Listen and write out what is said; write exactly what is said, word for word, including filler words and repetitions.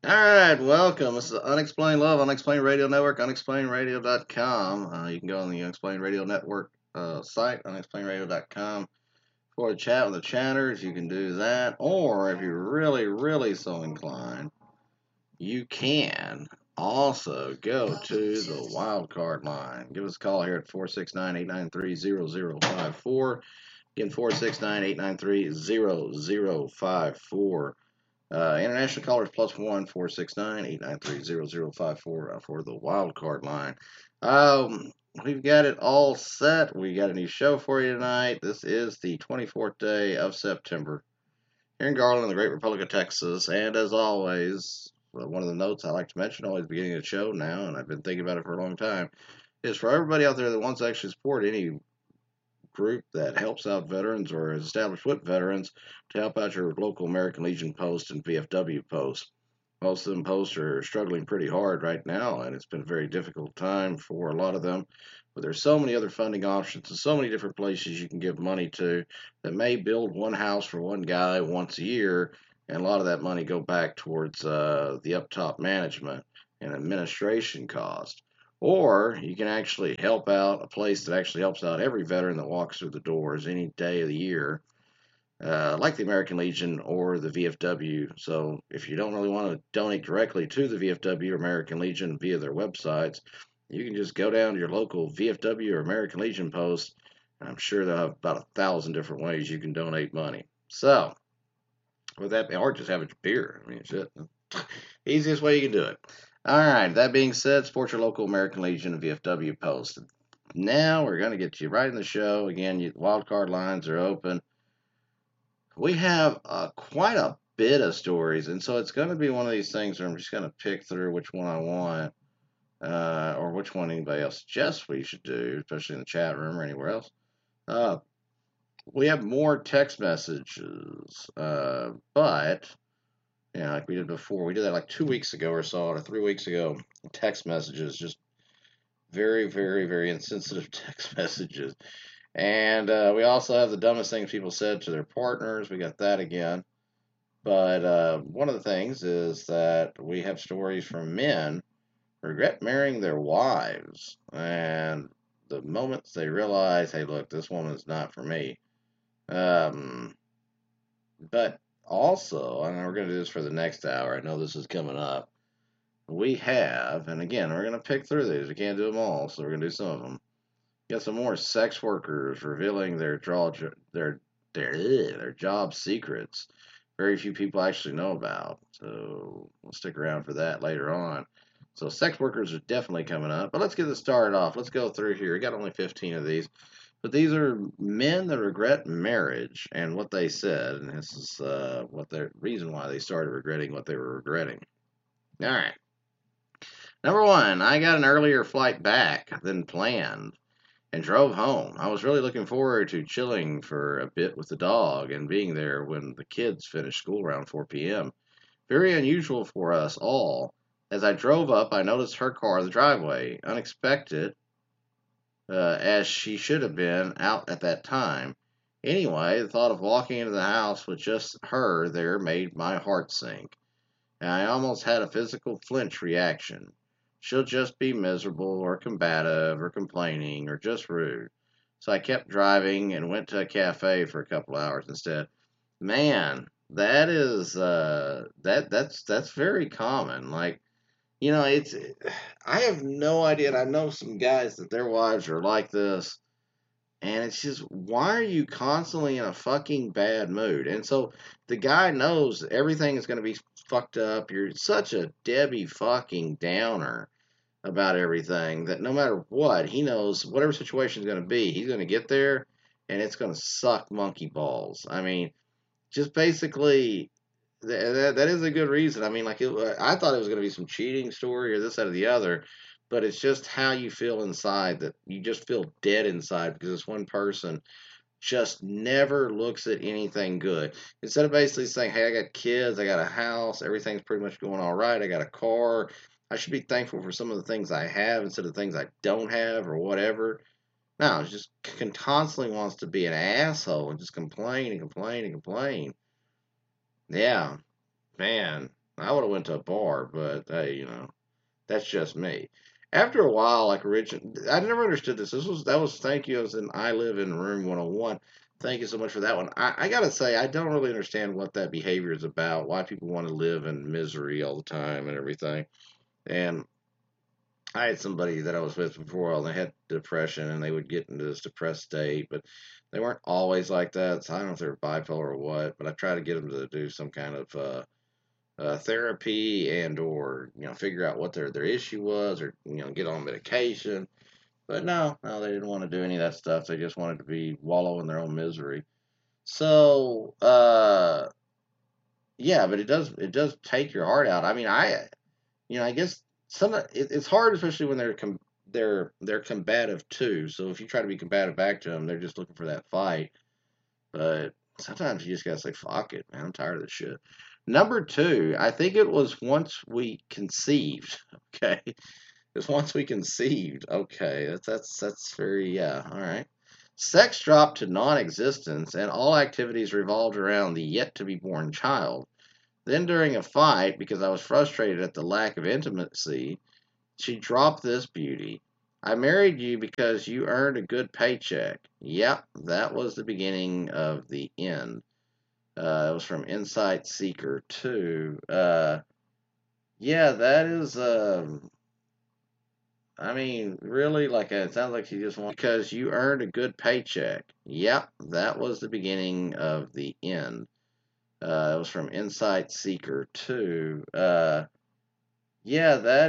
All right, welcome. This is Unexplained Love, Unexplained Radio Network, unexplained radio dot com. Uh, you can go on the Unexplained Radio Network uh, site, unexplained radio dot com, for a chat with the chatters. You can do that. Or if you're really, really so inclined, you can also go to the wild card line. Give us a call here at four six nine, eight nine three, zero zero five four. Again, four six nine, eight nine three, zero zero five four. Uh, international callers plus one four six nine eight nine three zero zero five four uh, for the wild card line. Um, we've got it all set. We got a new show for you tonight. This is the twenty-fourth day of September here in Garland, the great Republic of Texas. And as always, well, one of the notes I like to mention always beginning of the show now, and I've been thinking about it for a long time, is for everybody out there that wants to actually support any group that helps out veterans or is established with veterans to help out your local American Legion post and V F W post. Most of them posts are struggling pretty hard right now, and it's been a very difficult time for a lot of them. But there's so many other funding options and so many different places you can give money to that may build one house for one guy once a year, and a lot of that money go back towards uh, the up top management and administration cost. Or you can actually help out a place that actually helps out every veteran that walks through the doors any day of the year, uh, like the American Legion or the V F W. So if you don't really want to donate directly to the V F W or American Legion via their websites, you can just go down to your local V F W or American Legion post, and I'm sure they'll have about a thousand different ways you can donate money. So, with that, or just have a beer. I mean, shit. Easiest way you can do it. All right, that being said, support your local American Legion and V F W post. Now we're going to get you right in the show. Again, you, wild card lines are open. We have uh, quite a bit of stories, and so it's going to be one of these things where I'm just going to pick through which one I want, uh, or which one anybody else suggests we should do, especially in the chat room or anywhere else. Uh, we have more text messages, uh, but yeah, like we did before. We did that like two weeks ago or so, or three weeks ago. Text messages, just very, very, very insensitive text messages. And uh, we also have the dumbest things people said to their partners. We got that again. But uh, one of the things is that we have stories from men who regret marrying their wives. And the moments they realize, hey, look, this woman's not for me. Um, but also, and we're going to do this for the next hour. I know this is coming up. We have, and again, we're going to pick through these. We can't do them all, so we're going to do some of them. Got some more sex workers revealing their draw, their their their job secrets. Very few people actually know about. So we'll stick around for that later on. So sex workers are definitely coming up. But let's get this started off. Let's go through here. We got only fifteen of these. But these are men that regret marriage and what they said. And this is uh, what the reason why they started regretting what they were regretting. All right. Number one, I got an earlier flight back than planned and drove home. I was really looking forward to chilling for a bit with the dog and being there when the kids finished school around four p.m. Very unusual for us all. As I drove up, I noticed her car in the driveway. Unexpected, uh, as she should have been out at that time. Anyway, the thought of walking into the house with just her there made my heart sink, and I almost had a physical flinch reaction. She'll just be miserable or combative or complaining or just rude. So I kept driving and went to a cafe for a couple hours instead. Man, that is uh that that's that's very common. Like, you know, it's I have no idea. And I know some guys that their wives are like this, and it's just, why are you constantly in a fucking bad mood? And so the guy knows everything is going to be fucked up. You're such a Debbie fucking Downer about everything that no matter what, he knows whatever situation is going to be, he's going to get there and it's going to suck monkey balls. I mean, just basically, th- that, that is a good reason. I mean, like, it, I thought it was going to be some cheating story or this, that, or the other, but it's just how you feel inside that you just feel dead inside because this one person just never looks at anything good. Instead of basically saying, hey, I got kids, I got a house, everything's pretty much going all right, I got a car, I should be thankful for some of the things I have instead of things I don't have or whatever. No, it just constantly wants to be an asshole and just complain and complain and complain. Yeah, man. I would have went to a bar, but hey, you know, that's just me. After a while, like origin, I never understood this. This was that was thank you. I was in I live in room one oh one. Thank you so much for that one. I, I gotta say, I don't really understand what that behavior is about. Why people want to live in misery all the time and everything. And I had somebody that I was with before, and they had depression, and they would get into this depressed state, but they weren't always like that. So I don't know if they were bipolar or what, but I try to get them to do some kind of uh, uh, therapy and or you know figure out what their their issue was, or you know get on medication. But no, no, they didn't want to do any of that stuff. They just wanted to be wallow in their own misery. So uh, yeah, but it does it does take your heart out. I mean, I you know, I guess some it, it's hard, especially when they're com- they're they're combative too. So if you try to be combative back to them, they're just looking for that fight. But sometimes you just gotta say, "Fuck it, man! I'm tired of this shit." Number two, I think it was once we conceived. Okay, it's once we conceived. Okay, that's that's that's very yeah. All right. Sex dropped to non-existence, and all activities revolved around the yet-to-be-born child. Then, during a fight, because I was frustrated at the lack of intimacy, she dropped this beauty. I married you because you earned a good paycheck. Yep, that was the beginning of the end. Uh, it was from Insight Seeker two. Uh, yeah, that is. Um, I mean, really, like it sounds like she just wants because you earned a good paycheck. Yep, that was the beginning of the end. Uh, it was from Insight Seeker two. Uh, yeah, that